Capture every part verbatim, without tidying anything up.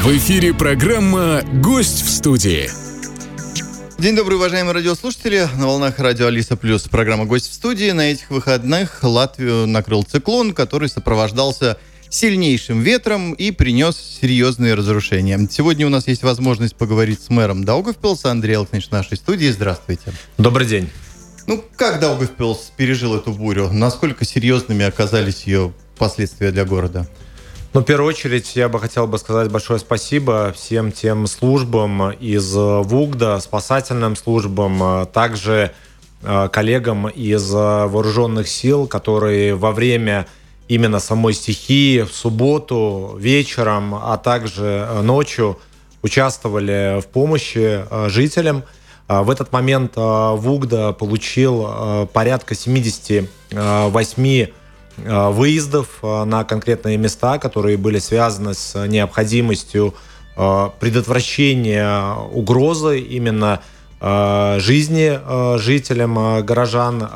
В эфире программа «Гость в студии». День добрый, уважаемые радиослушатели. На волнах радио Алиса Плюс. Программа «Гость в студии». На этих выходных Латвию накрыл циклон, который сопровождался сильнейшим ветром и принес серьезные разрушения. Сегодня у нас есть возможность поговорить с мэром Даугавпилса Андреем Элкнич в нашей студии. Здравствуйте. Добрый день. Ну, как Даугавпилс пережил эту бурю? Насколько серьезными оказались ее последствия для города? Ну, в первую очередь, я бы хотел бы сказать большое спасибо всем тем службам из ВУГДа, спасательным службам, также коллегам из вооруженных сил, которые во время именно самой стихии в субботу вечером, а также ночью участвовали в помощи жителям. В этот момент ВУГДа получил порядка семьдесят восемь выездов на конкретные места, которые были связаны с необходимостью предотвращения угрозы именно жизни жителям горожан.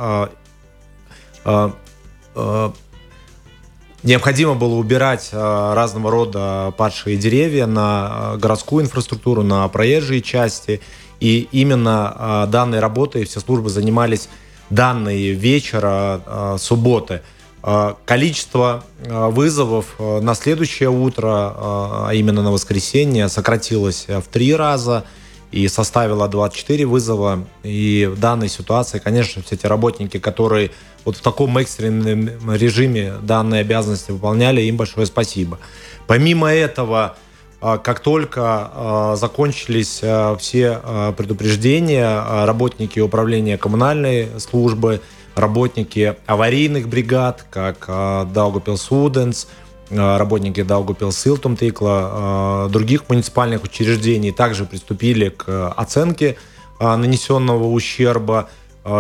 Необходимо было убирать разного рода падшие деревья на городскую инфраструктуру, на проезжие части. И именно данной работой все службы занимались данные вечера субботы. Количество вызовов на следующее утро, а именно на воскресенье, сократилось в три раза и составило двадцать четыре вызова. И в данной ситуации, конечно, все те работники, которые вот в таком экстренном режиме данные обязанности выполняли, им большое спасибо. Помимо этого, как только закончились все предупреждения, работники управления коммунальной службы, работники аварийных бригад, как Daugavpils Ūdens, работники Daugavpils Siltumtīkla, других муниципальных учреждений также приступили к оценке нанесенного ущерба,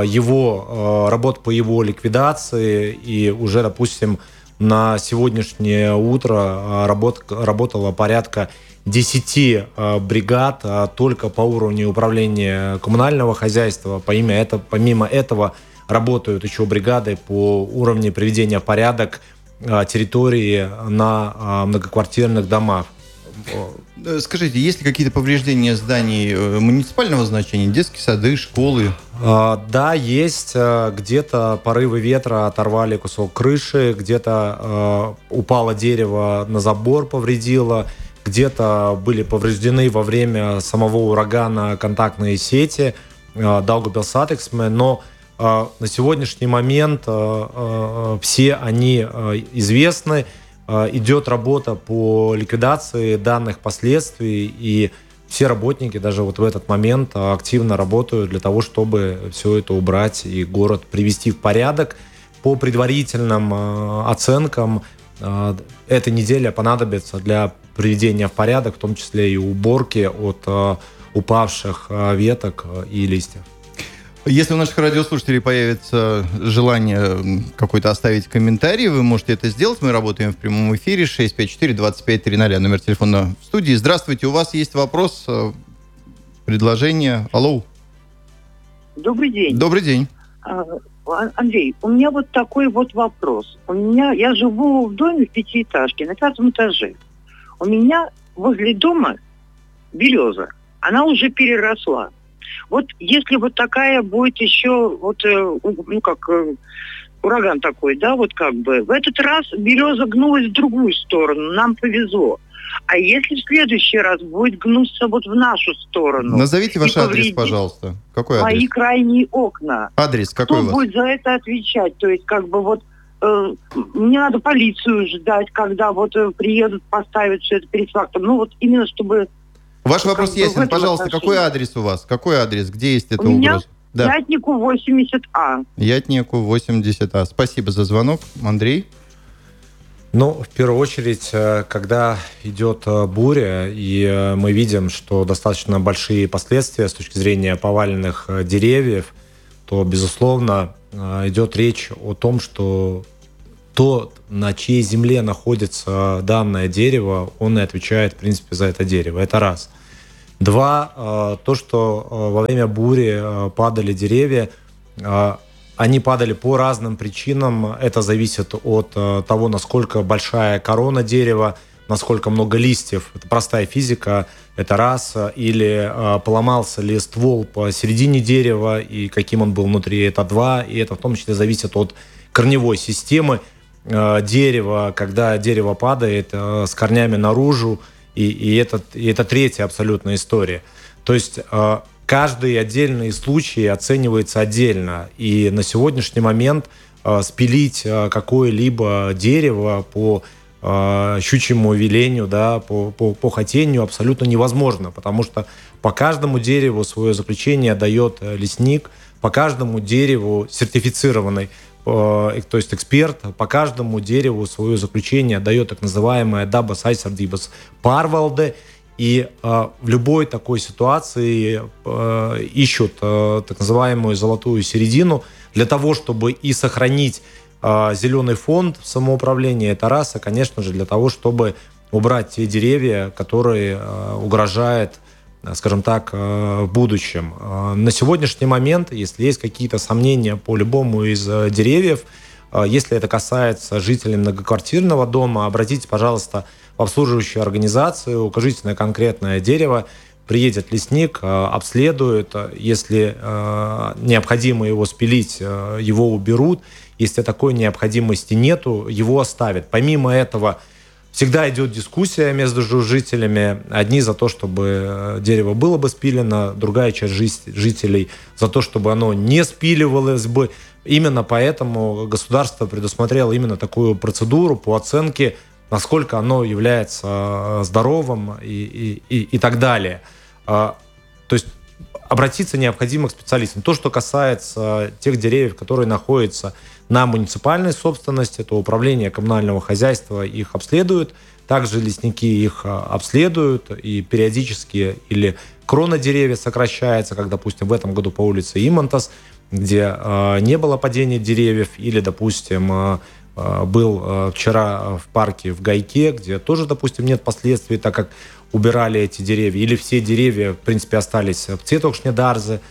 его работ по его ликвидации, и уже, допустим, на сегодняшнее утро работ, работало порядка десять бригад только по уровню управления коммунального хозяйства. Помимо этого, помимо этого работают еще бригады по уровню приведения в порядок территории на многоквартирных домах. Скажите, есть ли какие-то повреждения зданий муниципального значения, детские сады, школы? Да, есть. Где-то порывы ветра оторвали кусок крыши, где-то упало дерево на забор, повредило, где-то были повреждены во время самого урагана контактные сети Daugavpils Satiksme, но на сегодняшний момент все они известны. Идет работа по ликвидации данных последствий, и все работники даже вот в этот момент активно работают для того, чтобы все это убрать и город привести в порядок. По предварительным оценкам, эта неделя понадобится для приведения в порядок, в том числе и уборки от упавших веток и листьев. Если у наших радиослушателей появится желание какой-то оставить комментарий, вы можете это сделать. Мы работаем в прямом эфире. шесть пять четыре двадцать пять тридцать, номер телефона в студии. Здравствуйте, у вас есть вопрос, предложение? Алло. Добрый день. Добрый день. Андрей, у меня вот такой вот вопрос. У меня, я живу в доме в пятиэтажке на пятом этаже. У меня возле дома береза. Она уже переросла. Вот если вот такая будет еще, вот, ну как, ураган такой, да, вот как бы, в этот раз береза гнулась в другую сторону, нам повезло. А если в следующий раз будет гнуться вот в нашу сторону? Назовите ваш адрес, пожалуйста. Какой адрес? Мои крайние окна. Адрес какой Кто у вас? будет за это отвечать? То есть, как бы вот, э, мне надо полицию ждать, когда вот э, приедут, поставят все это перед фактом. Ну вот именно чтобы... Ваш вопрос ясен. Пожалуйста, отношении. Какой адрес у вас? Какой адрес? Где есть эта У меня угроза? Да. Ятнику восемьдесят А. Ятнику восемьдесят А. Спасибо за звонок. Андрей? Ну, в первую очередь, когда идет буря, и мы видим, что достаточно большие последствия с точки зрения поваленных деревьев, то, безусловно, идет речь о том, что тот, на чьей земле находится данное дерево, он и отвечает, в принципе, за это дерево. Это раз. Два, то, что во время бури падали деревья, они падали по разным причинам. Это зависит от того, насколько большая корона дерева, насколько много листьев. Это простая физика, это раз. Или э, поломался ли ствол посередине дерева, и каким он был внутри, это два. И это в том числе зависит от корневой системы э, дерева, когда дерево падает э, с корнями наружу. И, и, это, и это третья абсолютная история. То есть э, каждый отдельный случай оценивается отдельно. И на сегодняшний момент э, спилить э, какое-либо дерево по э, щучьему велению, да, по, по, по хотению абсолютно невозможно, потому что по каждому дереву свое заключение дает лесник, по каждому дереву сертифицированный, э, то есть эксперт, по каждому дереву свое заключение дает так называемое Dabas aizsardzības pārvalde. И э, в любой такой ситуации э, ищут э, так называемую золотую середину для того, чтобы и сохранить э, зеленый фонд самоуправления. Это раз, и, конечно же, для того, чтобы убрать те деревья, которые э, угрожают, скажем так, э, в будущем. Э, на сегодняшний момент, если есть какие-то сомнения по любому из э, деревьев, э, если это касается жителей многоквартирного дома, обратитесь, пожалуйста, в обслуживающую организацию, укажите на конкретное дерево, приедет лесник, обследует, если необходимо его спилить, его уберут, если такой необходимости нету, его оставят. Помимо этого, всегда идет дискуссия между жителями. Одни за то, чтобы дерево было бы спилено, другая часть жителей за то, чтобы оно не спиливалось бы. Именно поэтому государство предусмотрело именно такую процедуру по оценке, насколько оно является здоровым и, и, и, и так далее. То есть обратиться необходимо к специалистам. То, что касается тех деревьев, которые находятся на муниципальной собственности, то управление коммунального хозяйства их обследует, также лесники их обследуют, и периодически или крона деревьев сокращается, как, допустим, в этом году по улице Имантас, где не было падения деревьев, или, допустим, был вчера в парке в Гайке, где тоже, допустим, нет последствий, так как убирали эти деревья. Или все деревья, в принципе, остались в Cietoksņa,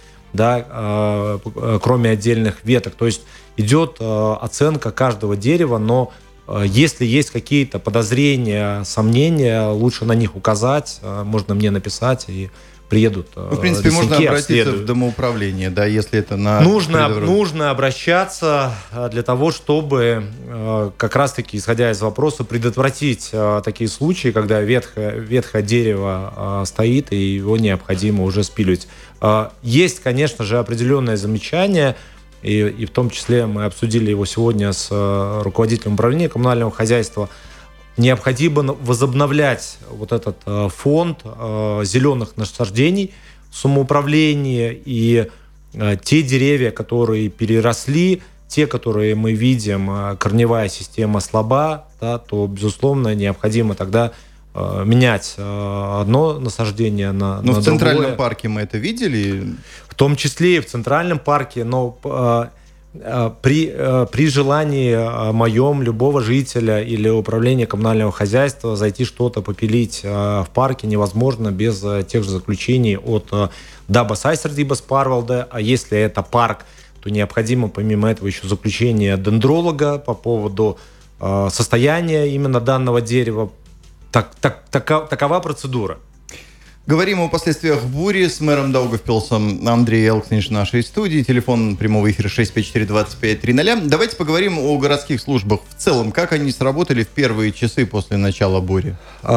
да, кроме отдельных веток. То есть идет оценка каждого дерева, но если есть какие-то подозрения, сомнения, лучше на них указать, можно мне написать, и приедут. Ну, в принципе, можно обратиться обследуют. В домоуправление, да, если это на... Нужно, нужно обращаться для того, чтобы как раз-таки, исходя из вопроса, предотвратить такие случаи, когда ветхое, ветхое дерево стоит, и его необходимо уже спиливать. Есть, конечно же, определенное замечание, и, и в том числе мы обсудили его сегодня с руководителем управления коммунального хозяйства. Необходимо возобновлять вот этот э, фонд э, зеленых насаждений в самоуправлении, и э, те деревья, которые переросли, те, которые мы видим, э, корневая система слаба, да, то, безусловно, необходимо тогда э, менять э, одно насаждение на, но на в Центральном другое. Парке мы это видели? В том числе и в Центральном парке, но... Э, При, при желании моем любого жителя или управления коммунального хозяйства зайти что-то попилить в парке невозможно без тех же заключений от Dabas aizsardzības pārvalde. А если это парк, то необходимо помимо этого еще заключение дендролога по поводу состояния именно данного дерева. Так, так, така, такова процедура. Говорим о последствиях бури с мэром Даугавпилсом Андреем Элксниш в нашей студии. Телефон прямого эфира шесть пять четыре двадцать пять тридцать. Давайте поговорим о городских службах в целом. Как они сработали в первые часы после начала бури?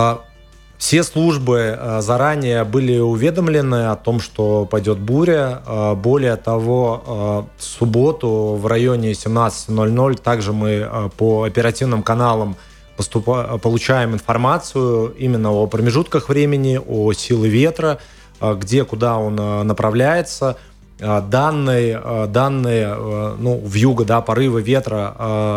Все службы заранее были уведомлены о том, что пойдет буря. Более того, в субботу в районе семнадцать ноль ноль также мы по оперативным каналам получаем информацию именно о промежутках времени, о силе ветра, где, куда он направляется. Данные, данные ну, вьюга, да, порывы ветра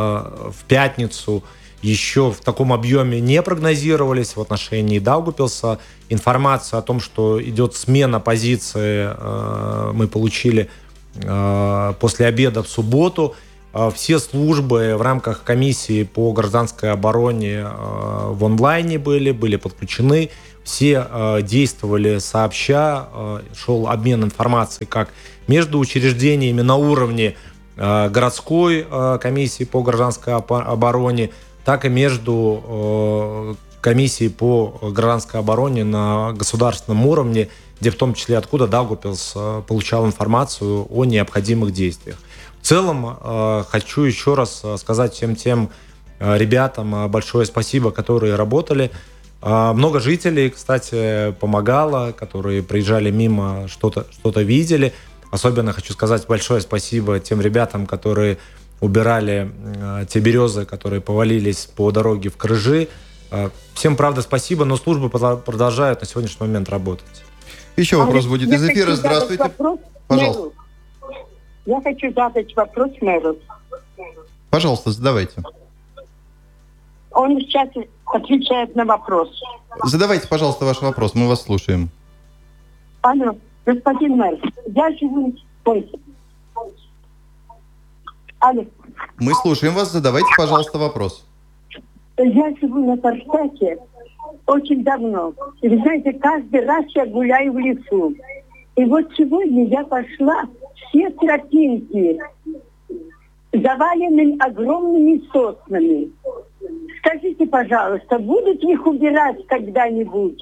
в пятницу еще в таком объеме не прогнозировались в отношении Даугавпилса. Информацию о том, что идет смена позиции, мы получили после обеда в субботу. Все службы в рамках комиссии по гражданской обороне в онлайне были, были подключены. Все действовали сообща, шел обмен информацией как между учреждениями на уровне городской комиссии по гражданской обороне, так и между комиссии по гражданской обороне на государственном уровне, где в том числе откуда Даугавпилс получал информацию о необходимых действиях. В целом, хочу еще раз сказать всем тем ребятам большое спасибо, которые работали. Много жителей, кстати, помогало, которые приезжали мимо, что-то, что-то видели. Особенно хочу сказать большое спасибо тем ребятам, которые убирали те березы, которые повалились по дороге в Крыжи. Всем, правда, спасибо, но службы продолжают на сегодняшний момент работать. Еще вопрос будет из эфира. Здравствуйте. Вопрос Пожалуйста. мэру. Я хочу задать вопрос мэру. Пожалуйста, задавайте. Он сейчас отвечает на вопрос. Задавайте, пожалуйста, ваш вопрос, мы вас слушаем. Алло, господин мэр, я живу... Ой. Алло. Мы слушаем вас, задавайте, пожалуйста, вопрос. Я живу на Форштате очень давно. И вы знаете, каждый раз я гуляю в лесу. И вот сегодня я пошла, все тропинки завалены огромными соснами. Скажите, пожалуйста, будут их убирать когда-нибудь?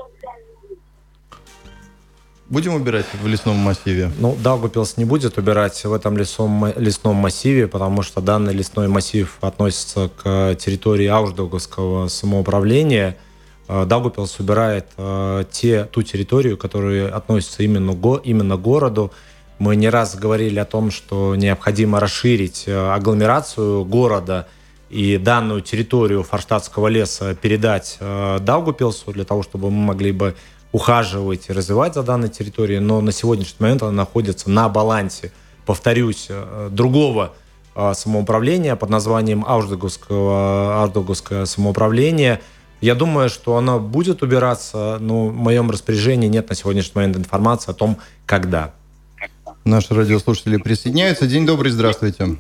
Будем убирать в лесном массиве? Ну, Даугавпилс не будет убирать в этом лесом, лесном массиве, потому что данный лесной массив относится к территории Ауждаугавского самоуправления. Даугавпилс убирает э, те, ту территорию, которая относится именно, го, именно к городу. Мы не раз говорили о том, что необходимо расширить агломерацию города и данную территорию Форштатского леса передать э, Даугавпилсу для того, чтобы мы могли бы ухаживать и развивать за данной территорией. Но на сегодняшний момент она находится на балансе, повторюсь, э, другого э, самоуправления под названием Ауждаугавского, Ауждаугавское самоуправление. Я думаю, что она будет убираться, но в моем распоряжении нет на сегодняшний момент информации о том, когда. Наши радиослушатели присоединяются. День добрый, здравствуйте.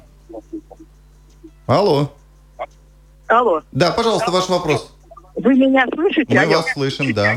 Алло. Алло. Да, пожалуйста, ваш вопрос. Вы меня слышите? Мы Алло. вас слышим, да.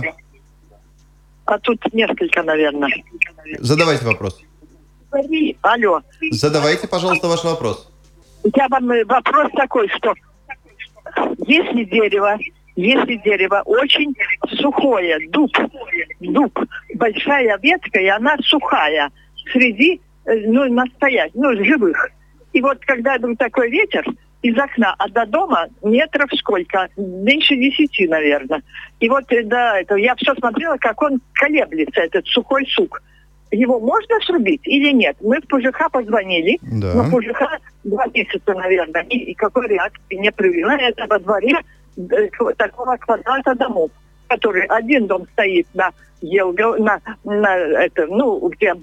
А тут несколько, наверное. Задавайте вопрос. Алло. Задавайте, пожалуйста, ваш вопрос. Я вам вопрос такой, что если дерево, если дерево очень сухое, дуб, дуб, большая ветка, и она сухая, среди, ну, настоять, ну, живых. И вот когда был такой ветер, из окна, а до дома метров сколько? Меньше десяти, наверное. И вот да, это, я все смотрела, как он колеблется, этот сухой сук. Его можно срубить или нет? Мы в ПЖХ позвонили, да. но ПЖХ два месяца, наверное, и, и какой реакции не привела. Это во дворе такого квадрата домов, который один дом стоит на Елго, на, на это, ну, где...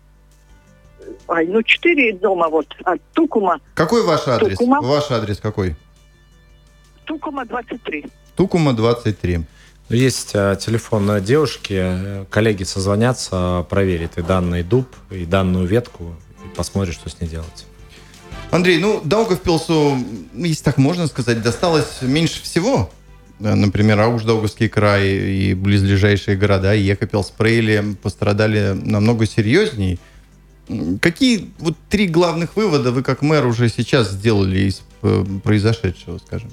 Ай, ну, четыре дома вот от Тукума. Какой ваш адрес? Тукума. Ваш адрес какой? Тукума двадцать три. Тукума двадцать три. Есть э, телефон девушки, коллеги созвонятся, проверят и данный дуб, и данную ветку, и посмотрят, что с ней делать. Андрей, ну, Даугавпилсу, если так можно сказать, досталось меньше всего. Например, Ауждаугавский край и близлежащие города, и Екапелс, Прейли пострадали намного серьезней. Какие вот три главных вывода вы как мэр уже сейчас сделали из произошедшего, скажем?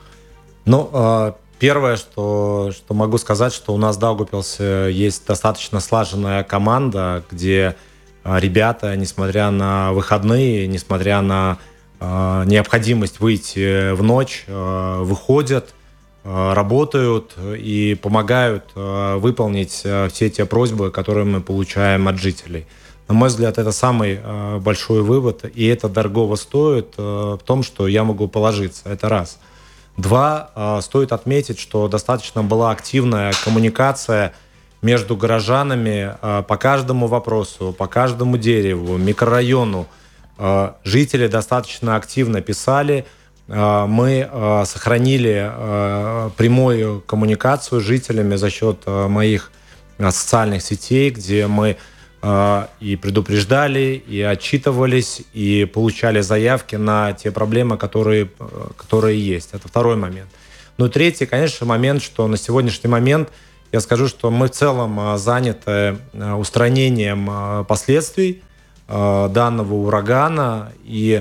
Ну, первое, что, что могу сказать, что у нас в Даугавпилсе есть достаточно слаженная команда, где ребята, несмотря на выходные, несмотря на необходимость выйти в ночь, выходят, работают и помогают выполнить все те просьбы, которые мы получаем от жителей. На мой взгляд, это самый э, большой вывод, и это дорогого стоит э, в том, что я могу положиться. Это раз. Два, э, стоит отметить, что достаточно была активная коммуникация между горожанами э, по каждому вопросу, по каждому дереву, микрорайону. Э, жители достаточно активно писали. Э, мы э, сохранили э, прямую коммуникацию с жителями за счет э, моих э, социальных сетей, где мы и предупреждали, и отчитывались, и получали заявки на те проблемы, которые, которые есть. Это второй момент. Ну и третий, конечно, момент, что на сегодняшний момент я скажу, что мы в целом заняты устранением последствий данного урагана, и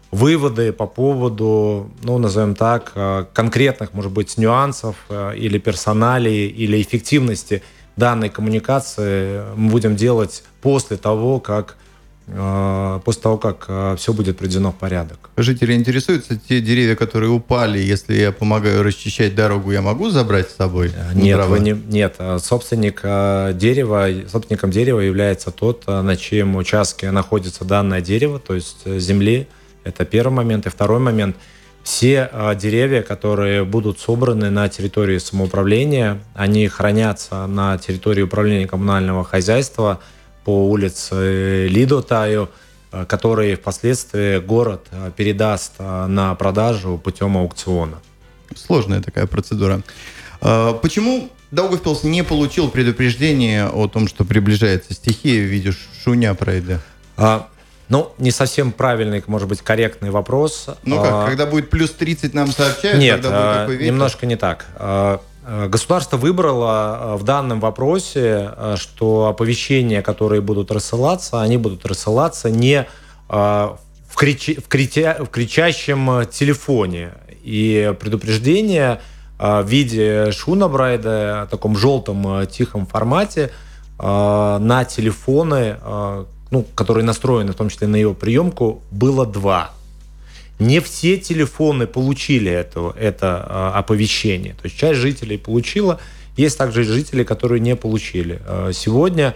выводы по поводу, ну, назовем так, конкретных, может быть, нюансов или персоналии, или эффективности данной коммуникации мы будем делать после того, как после того, как все будет приведено в порядок. Жители интересуются, те деревья, которые упали, если я помогаю расчищать дорогу, я могу забрать с собой? Нет, вы не, нет. Собственник дерева, собственником дерева является тот, на чьем участке находится данное дерево, то есть земли. Это первый момент. И второй момент. Все деревья, которые будут собраны на территории самоуправления, они хранятся на территории управления коммунального хозяйства по улице Лидотаю, которые впоследствии город передаст на продажу путем аукциона. Сложная такая процедура. Почему Даугавпилс не получил предупреждение о том, что приближается стихия в виде шуня-прайда? А, ну, не совсем правильный, может быть, корректный вопрос. Ну как, а, когда будет плюс тридцать, нам сообщают? Нет, когда будет такой ветер? Немножко не так. Государство выбрало в данном вопросе, что оповещения, которые будут рассылаться, они будут рассылаться не в, кричи, в, крича, в кричащем телефоне. И предупреждение в виде шунабрайда, в таком желтом тихом формате, на телефоны, ну, которые настроены в том числе на его приемку, было два. Не все телефоны получили это, это а, оповещение. То есть часть жителей получила, есть также жители, которые не получили. Сегодня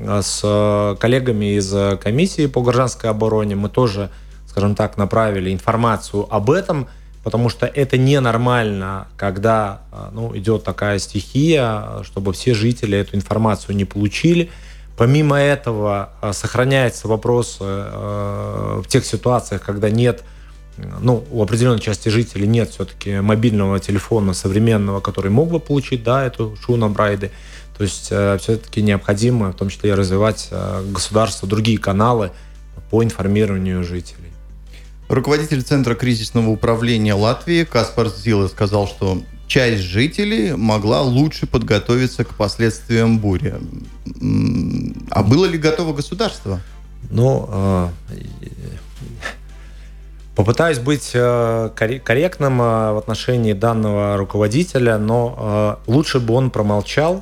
с коллегами из комиссии по гражданской обороне мы тоже, скажем так, направили информацию об этом, потому что это ненормально, когда ну, идет такая стихия, чтобы все жители эту информацию не получили. Помимо этого сохраняется вопрос в тех ситуациях, когда нет, ну, у определенной части жителей нет все-таки мобильного телефона современного, который мог бы получить, да, эту шунабрайды. То есть все-таки необходимо, в том числе, развивать государство, другие каналы по информированию жителей. Руководитель Центра кризисного управления Латвии Каспарс Зиле сказал, что часть жителей могла лучше подготовиться к последствиям бури. А было ли готово государство? Ну, попытаюсь быть корректным в отношении данного руководителя, но лучше бы он промолчал.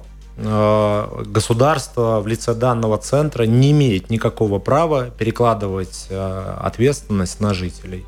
Государство в лице данного центра не имеет никакого права перекладывать ответственность на жителей.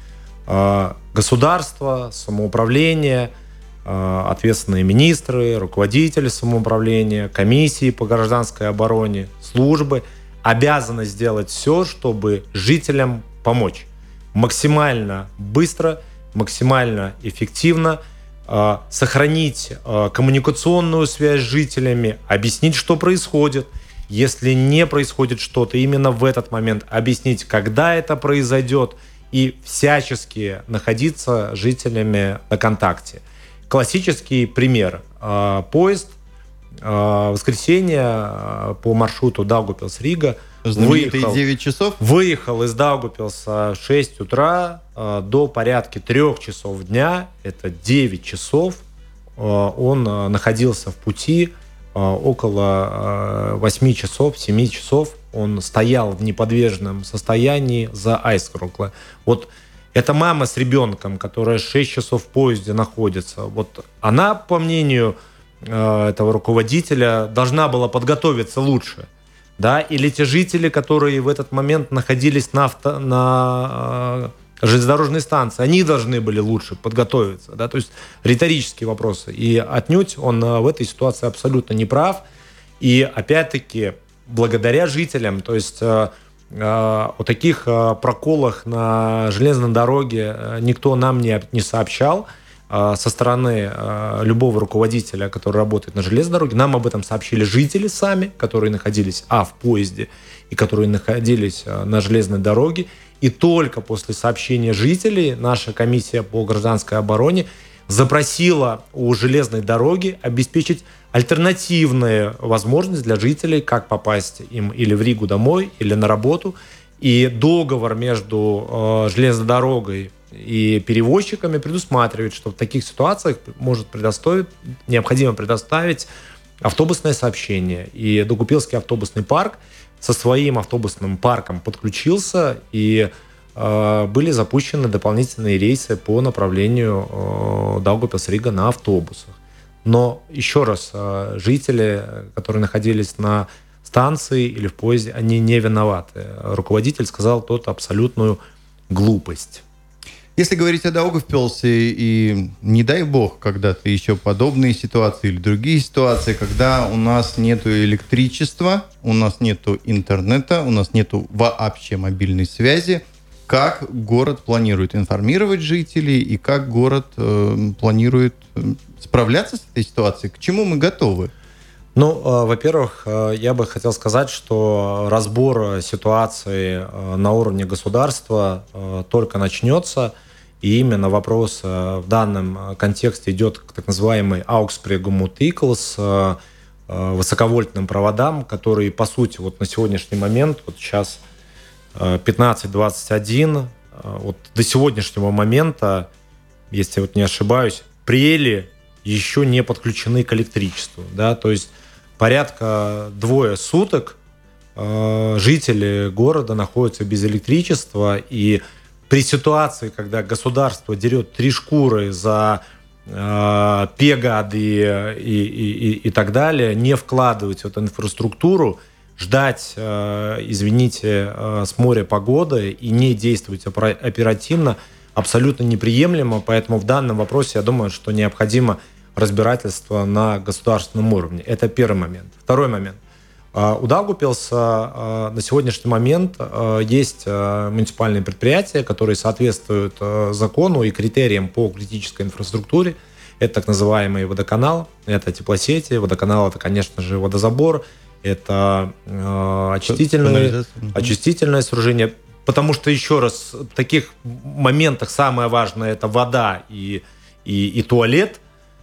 Государство, самоуправление, ответственные министры, руководители самоуправления, комиссии по гражданской обороне, службы обязаны сделать все, чтобы жителям помочь. Максимально быстро, максимально эффективно, э, сохранить э, коммуникационную связь с жителями, объяснить, что происходит. Если не происходит что-то, именно в этот момент объяснить, когда это произойдет, и всячески находиться с жителями на контакте. Классический пример. Э, поезд э, в воскресенье э, по маршруту Даугавпилс-Рига Знаменитые девять часов? Выехал из Даугавпилса в шесть утра э, до порядка трех часов дня. Это девять часов. Э, он э, находился в пути э, около э, восемь часов, семь часов. Он стоял в неподвижном состоянии за Айскрокле. Вот эта мама с ребенком, которая шесть часов в поезде находится, вот она, по мнению э, этого руководителя, должна была подготовиться лучше. Да, или те жители, которые в этот момент находились на, авто, на э, железнодорожной станции, они должны были лучше подготовиться. Да? То есть риторические вопросы. И отнюдь он э, в этой ситуации абсолютно не прав. И опять-таки, благодаря жителям, то есть э, э, о таких э, проколах на железной дороге э, никто нам не, не сообщал. Со стороны э, любого руководителя, который работает на железной дороге. Нам об этом сообщили жители сами, которые находились а, в поезде и которые находились э, на железной дороге. И только после сообщения жителей наша комиссия по гражданской обороне запросила у железной дороги обеспечить альтернативные возможности для жителей, как попасть им или в Ригу домой, или на работу. И договор между э, железной дорогой и перевозчиками предусматривает, что в таких ситуациях может предоставить, необходимо предоставить автобусное сообщение. И Даугавпилский автобусный парк со своим автобусным парком подключился, и были запущены дополнительные рейсы по направлению Даугавпилс-Рига на автобусах. Но еще раз, жители, которые находились на станции или в поезде, они не виноваты. Руководитель сказал тут абсолютную глупость. Если говорить о Даугавпилсе, и не дай бог, когда-то еще подобные ситуации или другие ситуации, когда у нас нету электричества, у нас нету интернета, у нас нету вообще мобильной связи, как город планирует информировать жителей и как город э, планирует справляться с этой ситуацией? К чему мы готовы? Ну, э, во-первых, э, я бы хотел сказать, что разбор ситуации э, на уровне государства э, только начнется. И именно вопрос э, в данном контексте идет к так называемой Augsburg Tickles, э, э, высоковольтным проводам, которые, по сути, вот на сегодняшний момент, вот сейчас э, пятнадцать двадцать один, э, вот до сегодняшнего момента, если я вот не ошибаюсь, Приэли еще не подключены к электричеству. Да? То есть порядка двое суток э, жители города находятся без электричества, и при ситуации, когда государство дерет три шкуры за э, пегады и, и, и, и так далее, не вкладывать в эту инфраструктуру, ждать, э, извините, э, с моря погоды и не действовать оперативно абсолютно неприемлемо. Поэтому в данном вопросе, я думаю, что необходимо разбирательство на государственном уровне. Это первый момент. Второй момент. У Даугавпилса на сегодняшний момент есть муниципальные предприятия, которые соответствуют закону и критериям по критической инфраструктуре. Это так называемый водоканал, это теплосети. Водоканал – это, конечно же, водозабор, это очистительное, очистительное сооружение. Потому что, еще раз, в таких моментах самое важное – это вода и, и, и туалет.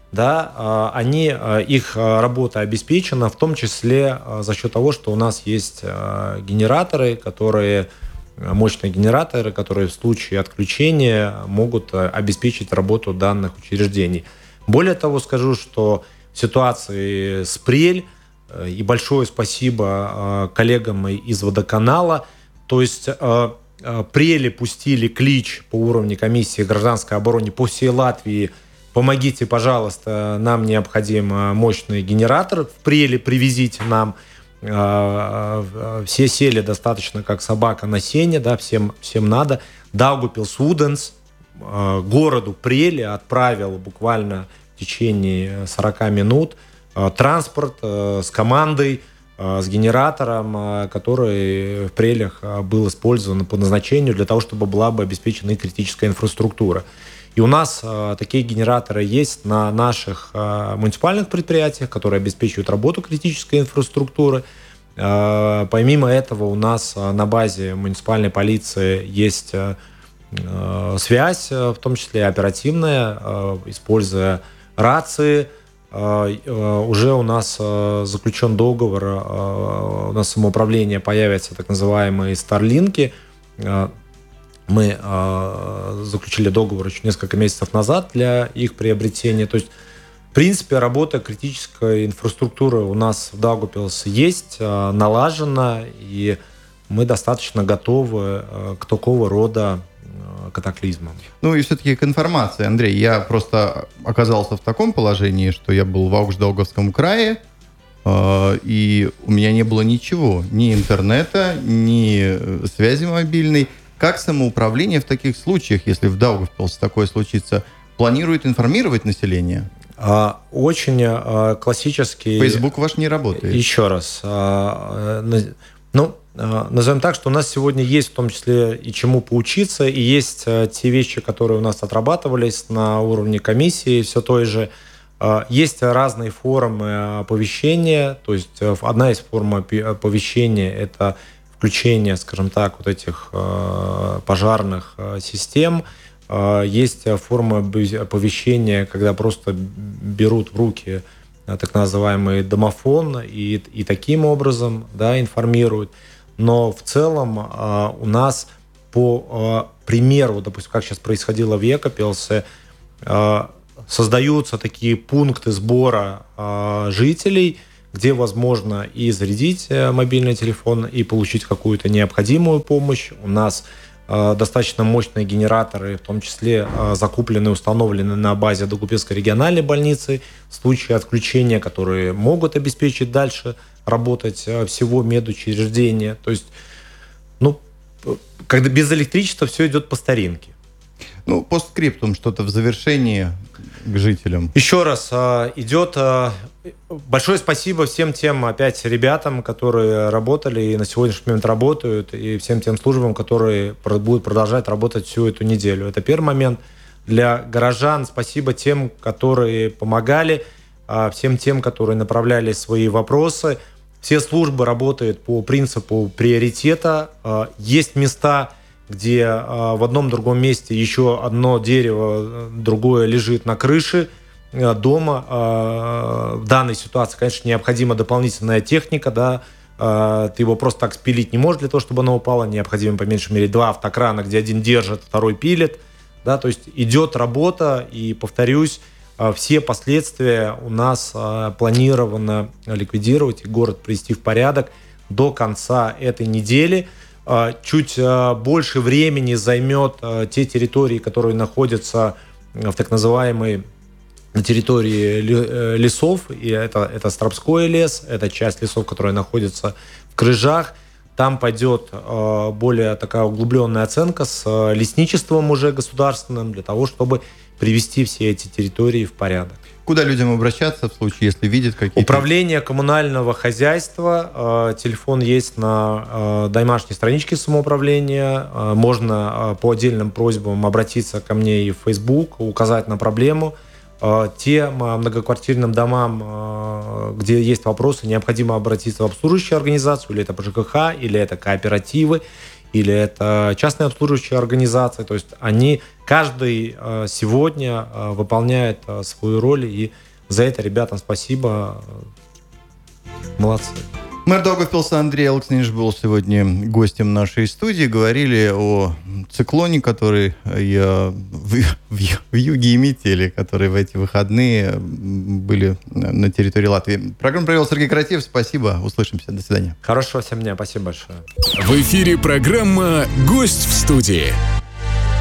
Да, они, их работа обеспечена, в том числе за счет того, что у нас есть генераторы, которые, мощные генераторы, которые в случае отключения могут обеспечить работу данных учреждений. Более того, скажу, что в ситуации с Приэль, и большое спасибо коллегам из водоканала, то есть Приэли пустили клич по уровню комиссии гражданской обороны по всей Латвии: помогите, пожалуйста, нам необходим мощный генератор. В Приэле привезите нам. Все сели достаточно как собака на сене, да, всем, всем надо. Даугавпилс Уденс городу Приэле отправил буквально в течение сорок минут транспорт с командой, с генератором, который в Приэлях был использован по назначению для того, чтобы была бы обеспечена и критическая инфраструктура. И у нас э, такие генераторы есть на наших э, муниципальных предприятиях, которые обеспечивают работу критической инфраструктуры. Э, помимо этого у нас э, на базе муниципальной полиции есть э, э, связь, э, в том числе оперативная, э, используя рации. Э, э, уже у нас э, заключен договор, э, у нас самоуправление появятся так называемые старлинки. Э, Мы э, заключили договор еще несколько месяцев назад для их приобретения. То есть, в принципе, работа критической инфраструктуры у нас в Даугавпилсе есть, э, налажена, и мы достаточно готовы э, к такого рода э, катаклизмам. Ну и все-таки к информации, Андрей. Я просто оказался в таком положении, что я был в Аугавпилсском крае, э, и у меня не было ничего. Ни интернета, ни связи мобильной. Как самоуправление в таких случаях, если в Даугавпилсе такое случится, планирует информировать население? Очень классический... Facebook ваш не работает. Еще раз. Ну, назовем так, что у нас сегодня есть в том числе и чему поучиться, и есть те вещи, которые у нас отрабатывались на уровне комиссии, все той же. Есть разные формы оповещения, то есть одна из форм оповещения – это включение, скажем так, вот этих э, пожарных э, систем. Э, есть форма оповещения, когда просто берут в руки э, так называемый домофон и, и таким образом, да, информируют. Но в целом э, у нас по э, примеру, допустим, как сейчас происходило в Екапелсе, э, создаются такие пункты сбора э, жителей, где возможно и зарядить мобильный телефон, и получить какую-то необходимую помощь. У нас достаточно мощные генераторы, в том числе закуплены и установлены на базе Даугавпилской региональной больницы в случае отключения, которые могут обеспечить дальше работать всего медучреждения. То есть, ну, когда без электричества все идет по старинке. Ну, постскриптум, что-то в завершении к жителям. Еще раз, идет большое спасибо всем тем, опять, ребятам, которые работали и на сегодняшний момент работают, и всем тем службам, которые будут продолжать работать всю эту неделю. Это первый момент. Для горожан спасибо тем, которые помогали, всем тем, которые направляли свои вопросы. Все службы работают по принципу приоритета. Есть места, где в одном другом месте еще одно дерево, другое лежит на крыше дома. В данной ситуации, конечно, необходима дополнительная техника, да, ты его просто так спилить не можешь для того, чтобы оно упало. Необходимо, по меньшей мере, два автокрана, где один держит, второй пилит. Да, то есть идет работа, и, повторюсь, все последствия у нас планировано ликвидировать и город привести в порядок до конца этой недели. Чуть больше времени займет те территории, которые находятся в так называемой на территории лесов. И это, это Стропской лес, это часть лесов, которая находится в Крыжах. Там пойдет более такая углубленная оценка с лесничеством уже государственным для того, чтобы привести все эти территории в порядок. Куда людям обращаться в случае, если видят какие-то... Управление коммунального хозяйства. Телефон есть на домашней страничке самоуправления. Можно по отдельным просьбам обратиться ко мне и в Facebook, указать на проблему. Тем многоквартирным домам, где есть вопросы, необходимо обратиться в обслуживающую организацию, или это ПЖКХ, или это кооперативы, или это частные обслуживающие организации. То есть они, каждый сегодня выполняет свою роль, и за это ребятам спасибо. Молодцы. Мэр Даугавпилса Андрей Алексеевич был сегодня гостем нашей студии. Говорили о циклоне, который в, в, в юге и метели, которые в эти выходные были на территории Латвии. Программу провел Сергей Каратьев. Спасибо. Услышимся. До свидания. Хорошего всем дня. Спасибо большое. В эфире программа «Гость в студии».